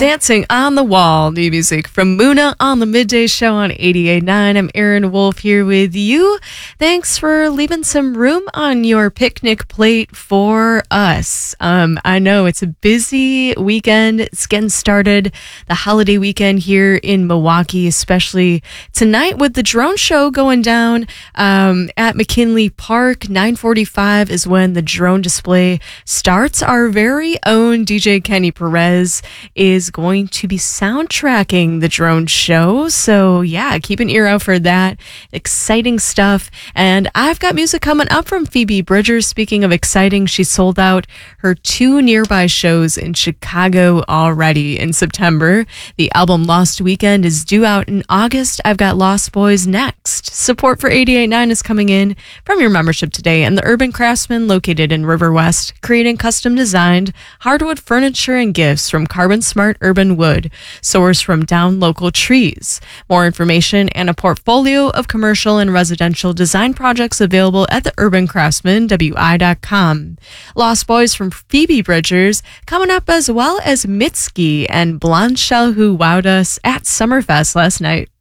Dancing on the Wall, new music from Muna on the Midday Show on 88.9. I'm Erin Wolf here with you. Thanks for leaving some room on your picnic plate for us. I know it's a busy weekend. It's getting started, the holiday weekend here in Milwaukee, especially tonight with the drone show going down at McKinley Park. 9:45 is when the drone display starts. Our very own DJ Kenny Perez is going to be soundtracking the drone show. So yeah, keep an ear out for that. Exciting stuff. And I've got music coming up from Phoebe Bridgers. Speaking of exciting, she sold out her 2 nearby shows in Chicago already in September. The album Lost Weekend is due out in August. I've got Lost Boys next. Support for 88.9 is coming in from your membership today, and the Urban Craftsman located in River West, creating custom designed hardwood furniture and gifts from Carbon Smart Urban Wood, sourced from down local trees. More information and a portfolio of commercial and residential design projects available at the Urban Craftsman, WI.com. Lost Boys from Phoebe Bridgers coming up, as well as Mitski and Blonde Shell, who wowed us at Summerfest last night.